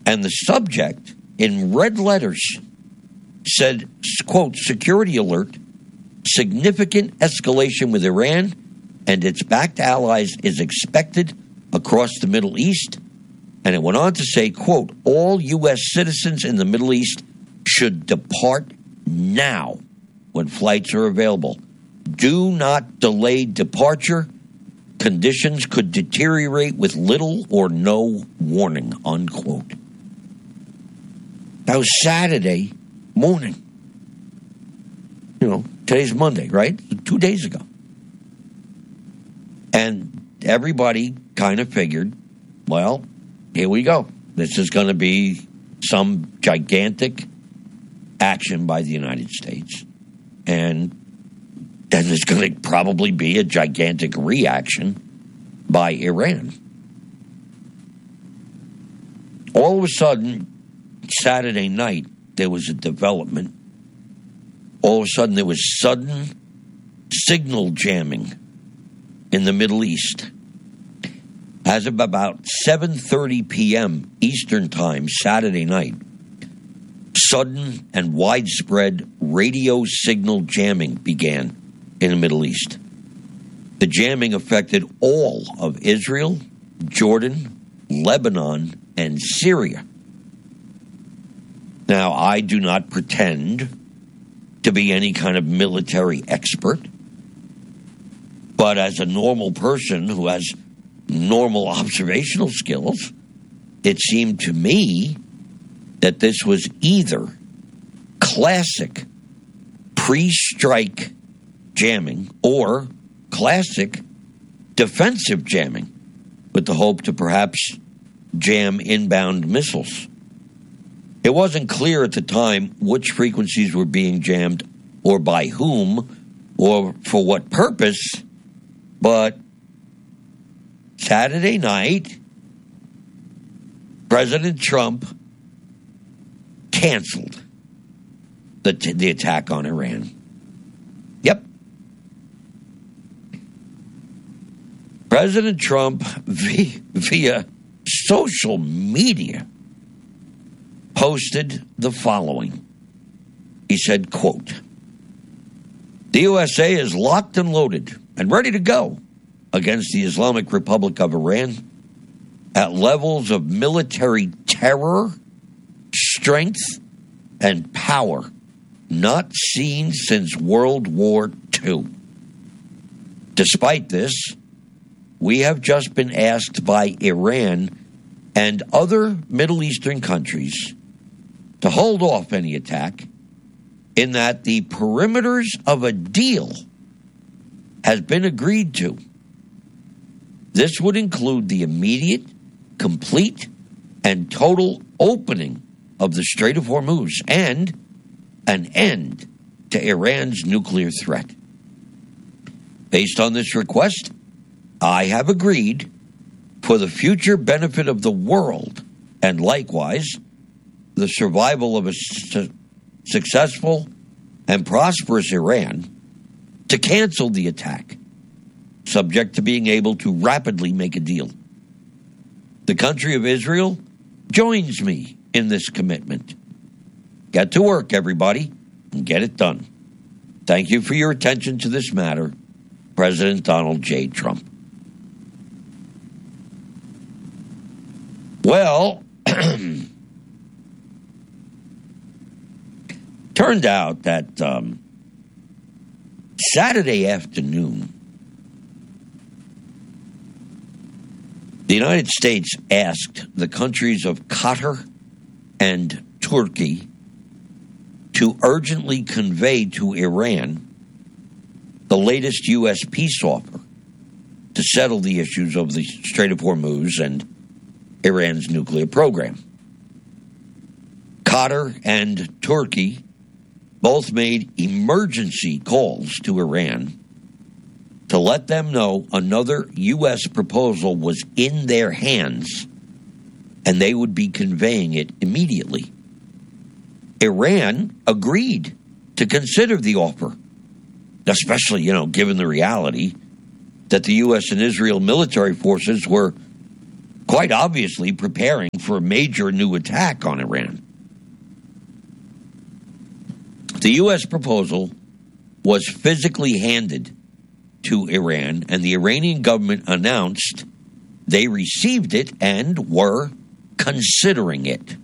And the subject, in red letters, said, quote, security alert, significant escalation with Iran and its backed allies is expected across the Middle East. And it went on to say, quote, all U.S. citizens in the Middle East should depart now when flights are available. Do not delay departure. Conditions could deteriorate with little or no warning, unquote. That was Saturday morning. You know, today's Monday, right? 2 days ago. And everybody kind of figured, well, here we go. This is going to be some gigantic action by the United States. And then there's going to probably be a gigantic reaction by Iran. All of a sudden, Saturday night, there was a development. All of a sudden, there was sudden signal jamming in the Middle East. As of about 7:30 p.m. Eastern Time, Saturday night, sudden and widespread radio signal jamming began in the Middle East. The jamming affected all of Israel, Jordan, Lebanon, and Syria. Now, I do not pretend to be any kind of military expert, but as a normal person who has normal observational skills, it seemed to me that this was either classic pre-strike jamming or classic defensive jamming with the hope to perhaps jam inbound missiles. It wasn't clear at the time which frequencies were being jammed or by whom or for what purpose, but Saturday night, President Trump canceled the attack on Iran. Yep. President Trump, via social media, posted the following. He said, quote, the USA is locked and loaded and ready to go against the Islamic Republic of Iran at levels of military terror, strength, and power not seen since World War II. Despite this, we have just been asked by Iran and other Middle Eastern countries to hold off any attack, in that the perimeters of a deal has been agreed to. This would include the immediate, complete, and total opening of the Strait of Hormuz and an end to Iran's nuclear threat. Based on this request, I have agreed, for the future benefit of the world and likewise the survival of a successful and prosperous Iran, to cancel the attack, subject to being able to rapidly make a deal. The country of Israel joins me in this commitment. Get to work, everybody, and get it done. Thank you for your attention to this matter, President Donald J. Trump. Well, turned out that Saturday afternoon, the United States asked the countries of Qatar and Turkey to urgently convey to Iran the latest U.S. peace offer to settle the issues of the Strait of Hormuz and Iran's nuclear program. Qatar and Turkey both made emergency calls to Iran to let them know another U.S. proposal was in their hands and they would be conveying it immediately. Iran agreed to consider the offer, especially, given the reality that the U.S. and Israel military forces were, quite obviously preparing for a major new attack on Iran. The U.S. proposal was physically handed to Iran, and the Iranian government announced they received it and were considering it.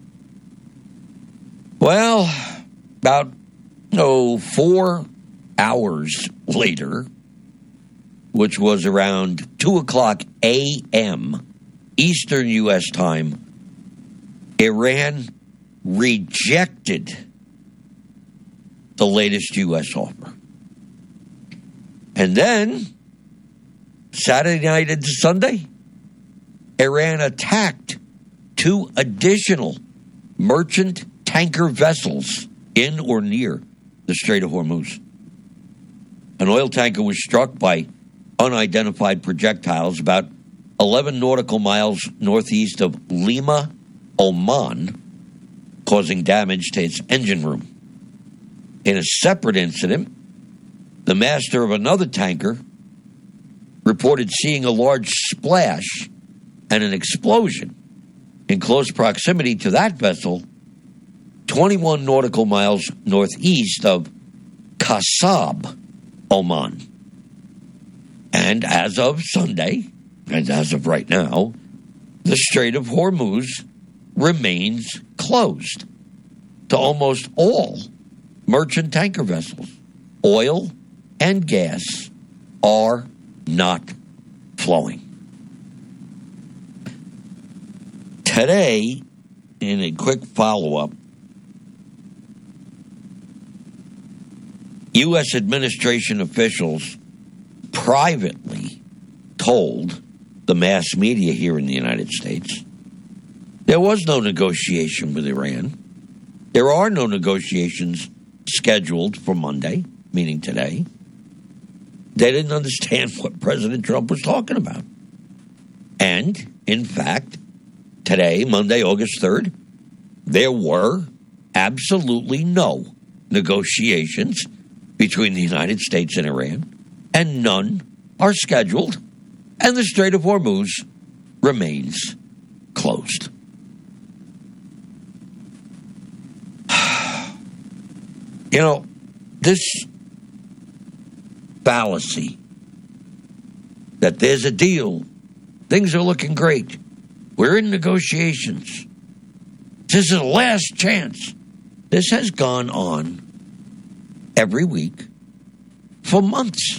Well, about 4 hours later, which was around 2 o'clock a.m. Eastern U.S. time, Iran rejected the latest U.S. offer. And then, Saturday night into Sunday, Iran attacked 2 additional merchant tanker vessels in or near the Strait of Hormuz. An oil tanker was struck by unidentified projectiles about 11 nautical miles northeast of Lima, Oman, causing damage to its engine room. In a separate incident, the master of another tanker reported seeing a large splash and an explosion in close proximity to that vessel, 21 nautical miles northeast of Kasab, Oman. And as of Sunday, and as of right now, the Strait of Hormuz remains closed to almost all merchant tanker vessels. Oil and gas are not flowing. Today, in a quick follow-up, U.S. administration officials privately told the mass media here in the United States there was no negotiation with Iran. There are no negotiations scheduled for Monday, meaning today. They didn't understand what President Trump was talking about. And, in fact, today, Monday, August 3rd, there were absolutely no negotiations between the United States and Iran, and none are scheduled, and the Strait of Hormuz remains closed. You know, this fallacy that there's a deal, things are looking great, we're in negotiations, this is the last chance. This has gone on every week for months.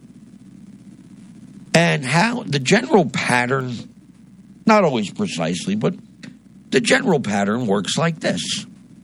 And how the general pattern, not always precisely, but the general pattern works like this.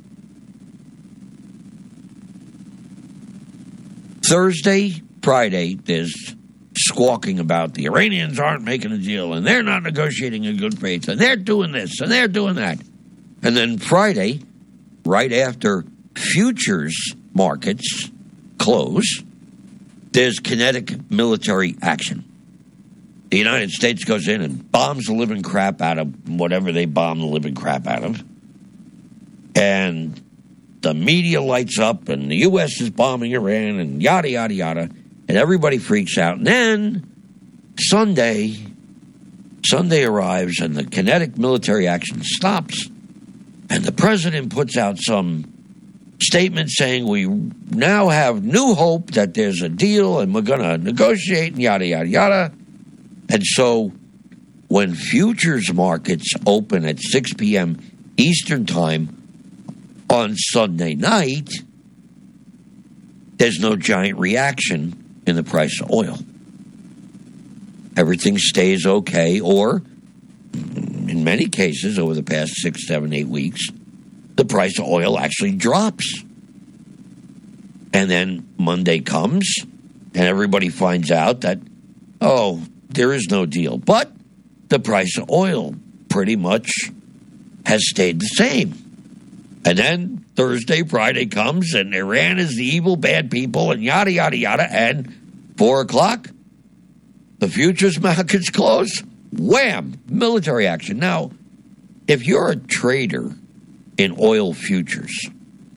Thursday, Friday, there's squawking about the Iranians aren't making a deal and they're not negotiating in good faith and they're doing this and they're doing that. And then Friday, right after futures markets close, there's kinetic military action. The United States goes in and bombs the living crap out of whatever they bomb the living crap out of. And the media lights up and the U.S. is bombing Iran and yada, yada, yada. And everybody freaks out. And then Sunday arrives and the kinetic military action stops. And the president puts out some statement saying we now have new hope that there's a deal and we're going to negotiate and yada, yada, yada. And so when futures markets open at 6 p.m. Eastern time on Sunday night, there's no giant reaction in the price of oil. Everything stays okay, or in many cases over the past 6, 7, 8 weeks, the price of oil actually drops. And then Monday comes and everybody finds out that, oh, there is no deal. But the price of oil pretty much has stayed the same. And then Thursday, Friday comes, and Iran is the evil, bad people, and yada, yada, yada. And 4 o'clock, the futures markets close. Wham! Military action. Now, if you're a trader in oil futures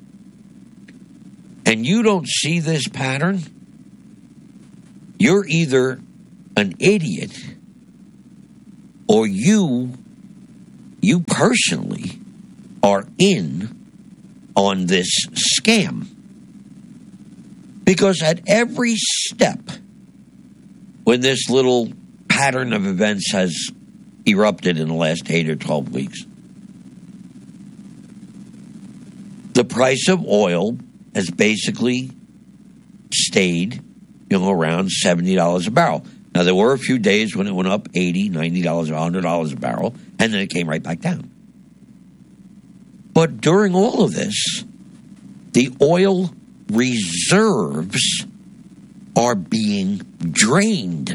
and you don't see this pattern, you're either an idiot or you personally are in on this scam. Because at every step, when this little pattern of events has erupted in the last 8 or 12 weeks, the price of oil has basically stayed, around $70 a barrel. Now, there were a few days when it went up $80, $90, $100 a barrel, and then it came right back down. But during all of this, the oil reserves are being drained.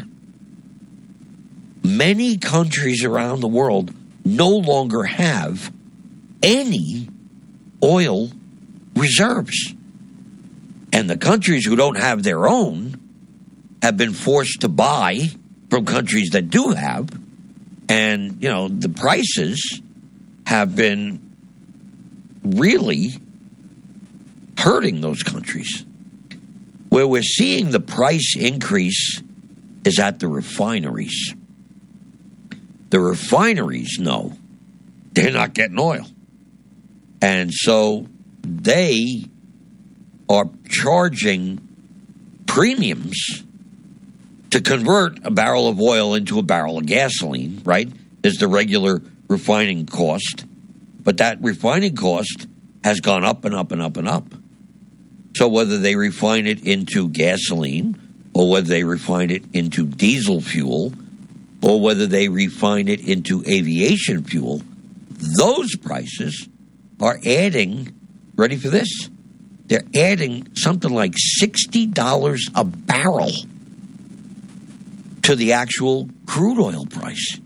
Many countries around the world no longer have any oil reserves. And the countries who don't have their own have been forced to buy from countries that do have. And, the prices have been really hurting those countries. Where we're seeing the price increase is at the refineries. The refineries know they're not getting oil. And so they are charging premiums to convert a barrel of oil into a barrel of gasoline, right? Is the regular refining cost. But that refining cost has gone up and up and up and up. So whether they refine it into gasoline, or whether they refine it into diesel fuel, or whether they refine it into aviation fuel, those prices are adding, ready for this? They're adding something like $60 a barrel to the actual crude oil price.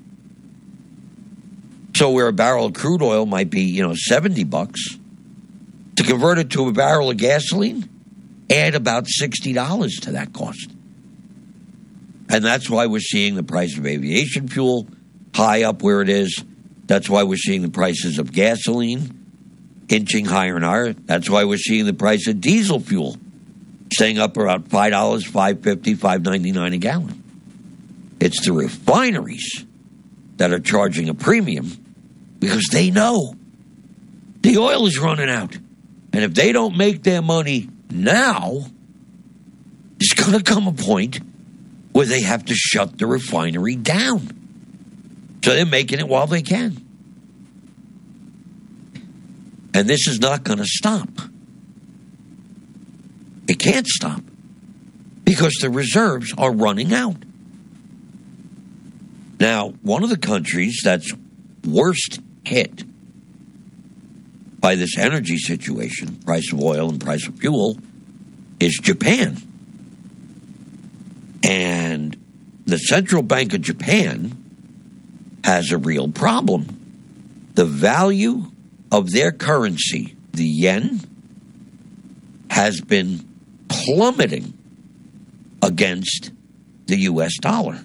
So where a barrel of crude oil might be, $70, to convert it to a barrel of gasoline, add about $60 to that cost. And that's why we're seeing the price of aviation fuel high up where it is. That's why we're seeing the prices of gasoline inching higher and higher. That's why we're seeing the price of diesel fuel staying up around $5, $5.50, $5.99 a gallon. It's the refineries that are charging a premium because they know the oil is running out. And if they don't make their money now, there's going to come a point where they have to shut the refinery down. So they're making it while they can. And this is not going to stop. It can't stop because the reserves are running out. Now, one of the countries that's worst hit by this energy situation, price of oil and price of fuel, is Japan. And the Central Bank of Japan has a real problem. The value of their currency, the yen, has been plummeting against the U.S. dollar.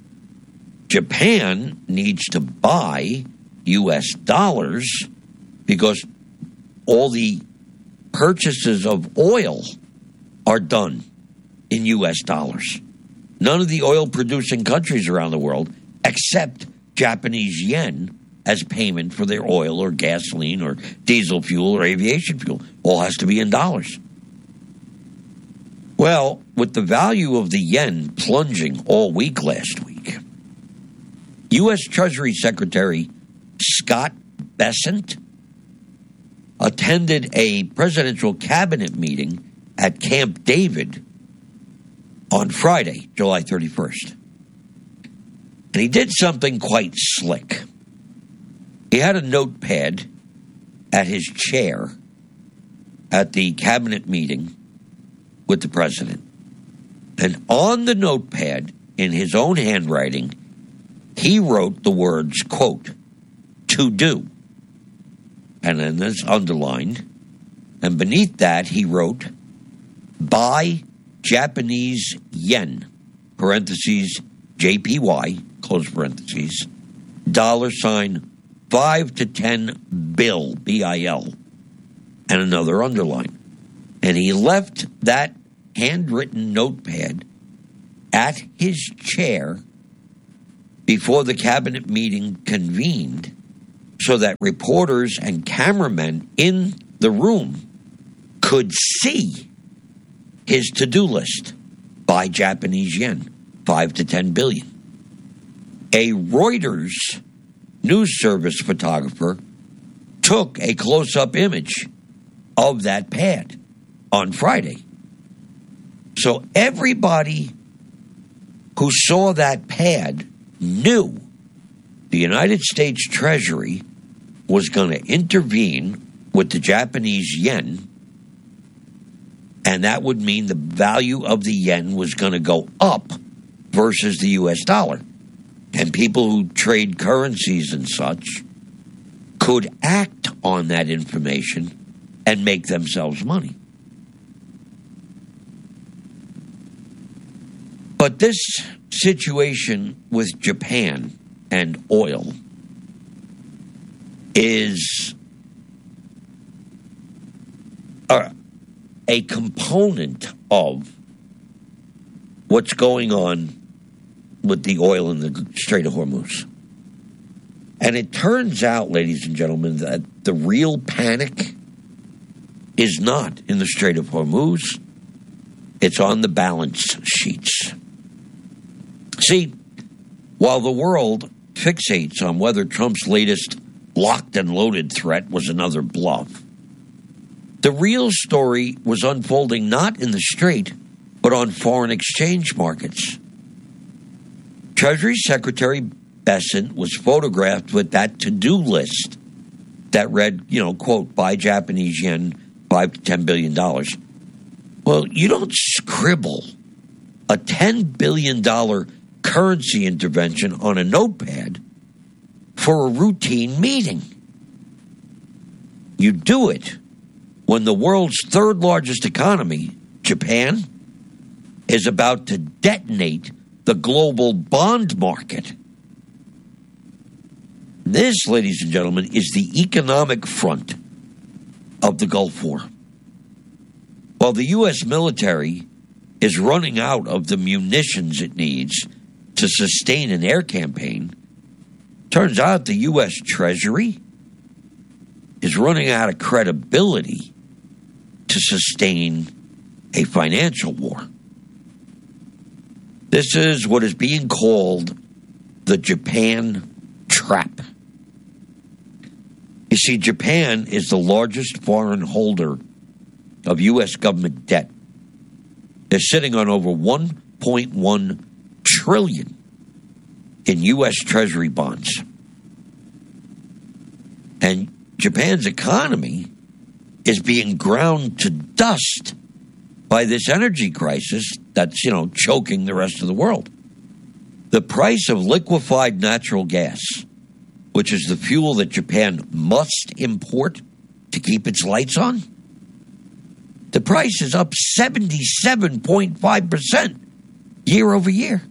Japan needs to buy U.S. dollars because all the purchases of oil are done in U.S. dollars. None of the oil-producing countries around the world accept Japanese yen as payment for their oil or gasoline or diesel fuel or aviation fuel. All has to be in dollars. Well, with the value of the yen plunging all week last week, U.S. Treasury Secretary Scott Bessent attended a presidential cabinet meeting at Camp David on Friday, July 31st. And he did something quite slick. He had a notepad at his chair at the cabinet meeting with the president. And on the notepad, in his own handwriting, he wrote the words, quote, "to do." And then that's underlined. And beneath that, he wrote, "buy Japanese yen," parentheses, JPY, close parentheses, $5 to 10 bill, BIL, and another underline. And he left that handwritten notepad at his chair before the cabinet meeting convened so that reporters and cameramen in the room could see his to-do list: buy Japanese yen, 5 to 10 billion. A Reuters news service photographer took a close-up image of that pad on Friday. So everybody who saw that pad knew the United States Treasury was going to intervene with the Japanese yen, and that would mean the value of the yen was going to go up versus the U.S. dollar. And people who trade currencies and such could act on that information and make themselves money. But this situation with Japan and oil is a component of what's going on with the oil in the Strait of Hormuz. And it turns out, ladies and gentlemen, that the real panic is not in the Strait of Hormuz. It's on the balance sheets. See, while the world fixates on whether Trump's latest locked and loaded threat was another bluff, the real story was unfolding not in the Strait, but on foreign exchange markets. Treasury Secretary Bessent was photographed with that to-do list that read, quote, buy Japanese yen, $5 to $10 billion. Well, you don't scribble a $10 billion currency intervention on a notepad for a routine meeting. You do it when the world's third largest economy, Japan, is about to detonate the global bond market. This, ladies and gentlemen, is the economic front of the Gulf War. While the U.S. military is running out of the munitions it needs to sustain an air campaign, turns out the U.S. Treasury is running out of credibility to sustain a financial war. This is what is being called the Japan trap. You see, Japan is the largest foreign holder of U.S. government debt. They're sitting on over $1.1 trillion in U.S. Treasury bonds. And Japan's economy is being ground to dust by this energy crisis that's, choking the rest of the world. The price of liquefied natural gas, which is the fuel that Japan must import to keep its lights on, the price is up 77.5% year over year.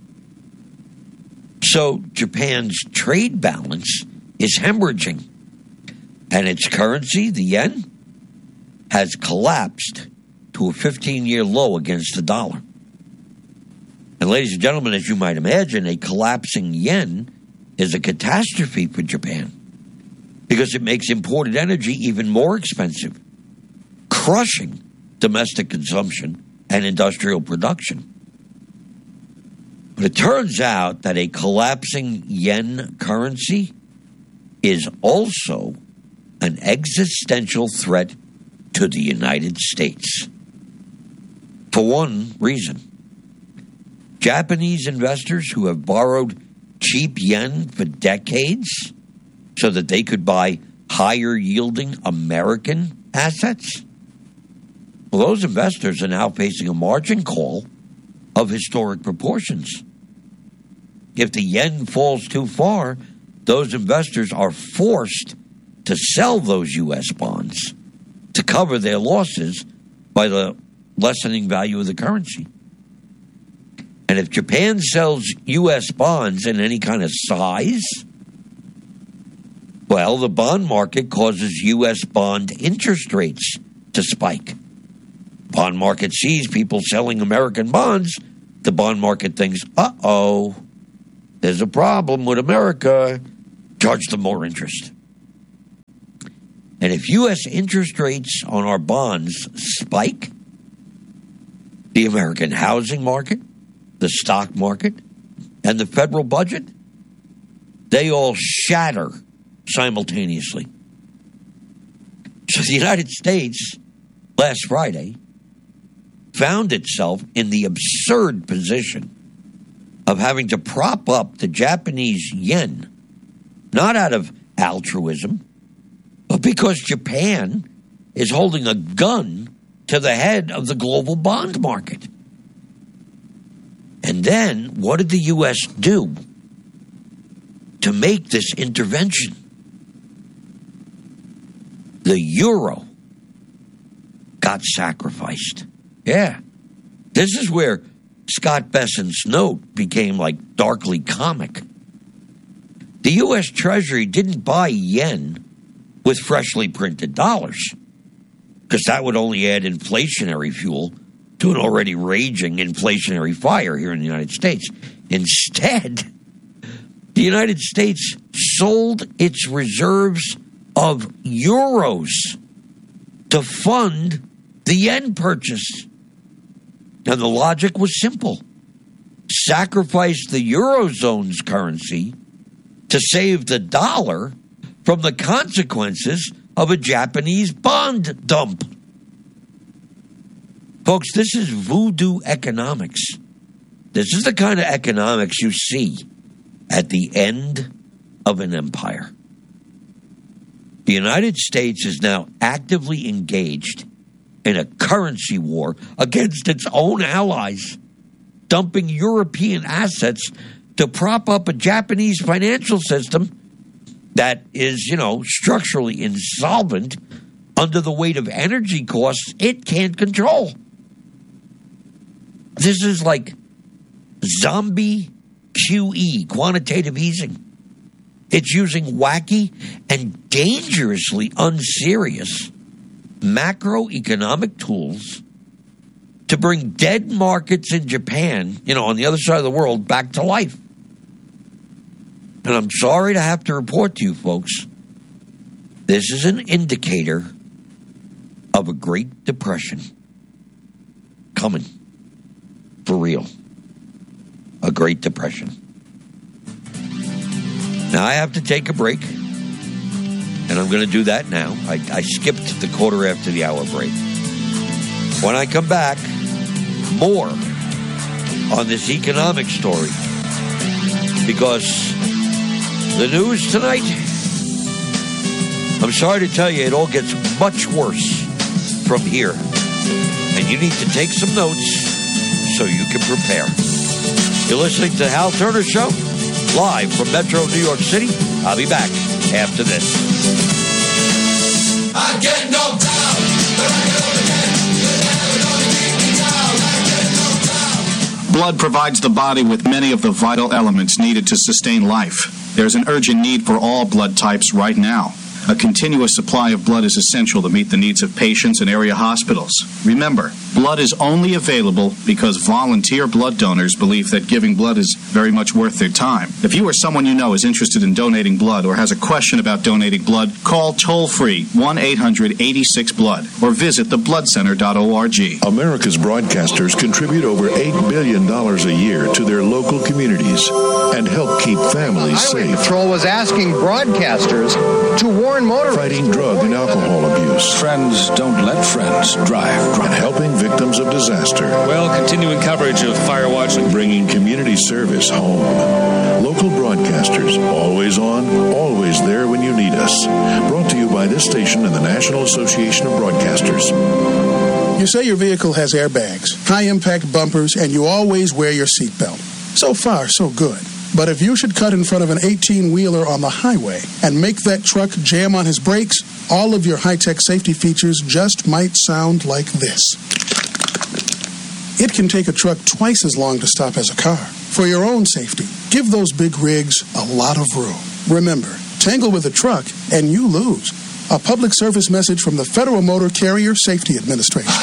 So Japan's trade balance is hemorrhaging, and its currency, the yen, has collapsed to a 15-year low against the dollar. And ladies and gentlemen, as you might imagine, a collapsing yen is a catastrophe for Japan because it makes imported energy even more expensive, crushing domestic consumption and industrial production. But it turns out that a collapsing yen currency is also an existential threat to the United States. For one reason, Japanese investors who have borrowed cheap yen for decades so that they could buy higher yielding American assets, well, those investors are now facing a margin call of historic proportions. If the yen falls too far, those investors are forced to sell those U.S. bonds to cover their losses by the lessening value of the currency. And if Japan sells U.S. bonds in any kind of size, well, the bond market causes U.S. bond interest rates to spike. Bond market sees people selling American bonds. The bond market thinks, there's a problem with America, charge them more interest. And if U.S. interest rates on our bonds spike, the American housing market, the stock market, and the federal budget, they all shatter simultaneously. So the United States, last Friday, found itself in the absurd position of having to prop up the Japanese yen, not out of altruism, but because Japan is holding a gun to the head of the global bond market. And then, what did the U.S. do to make this intervention? The euro got sacrificed. Yeah. This is where Scott Bessent's note became like darkly comic. The U.S. Treasury didn't buy yen with freshly printed dollars, because that would only add inflationary fuel to an already raging inflationary fire here in the United States. Instead, the United States sold its reserves of euros to fund the yen purchase. And the logic was simple. Sacrifice the Eurozone's currency to save the dollar from the consequences of a Japanese bond dump. Folks, this is voodoo economics. This is the kind of economics you see at the end of an empire. The United States is now actively engaged in a currency war against its own allies, dumping European assets to prop up a Japanese financial system that is, structurally insolvent under the weight of energy costs it can't control. This is like zombie QE, quantitative easing. It's using wacky and dangerously unserious macroeconomic tools to bring dead markets in Japan, on the other side of the world, back to life. And I'm sorry to have to report to you folks, this is an indicator of a Great Depression coming. For real. A Great Depression. Now I have to take a break, and I'm going to do that now. I skipped the quarter after the hour break. When I come back, more on this economic story, because the news tonight, I'm sorry to tell you, it all gets much worse from here. And you need to take some notes so you can prepare. You're listening to the Hal Turner Show, live from Metro New York City. I'll be back after this. I get knocked down, but I get up again. You're never gonna keep me down. I get knocked down. Blood provides the body with many of the vital elements needed to sustain life. There's an urgent need for all blood types right now. A continuous supply of blood is essential to meet the needs of patients and area hospitals. Remember, blood is only available because volunteer blood donors believe that giving blood is very much worth their time. If you or someone you know is interested in donating blood or has a question about donating blood, call toll-free 1-800-86-BLOOD or visit thebloodcenter.org. America's broadcasters contribute over $8 billion a year to their local communities and help keep families safe. Highway Patrol was asking broadcasters to warn motorists. Fighting drug and alcohol abuse. Friends don't let friends drive drunk. And helping victims of disaster. Well, continuing coverage of Firewatch. Bringing community service home. Local broadcasters, always on, always there when you need us. Brought to you by this station and the National Association of Broadcasters. You say your vehicle has airbags, high-impact bumpers, and you always wear your seatbelt. So far, so good. But if you should cut in front of an 18-wheeler on the highway and make that truck jam on his brakes, all of your high-tech safety features just might sound like this. It can take a truck twice as long to stop as a car. For your own safety, give those big rigs a lot of room. Remember, tangle with a truck and you lose. A public service message from the Federal Motor Carrier Safety Administration.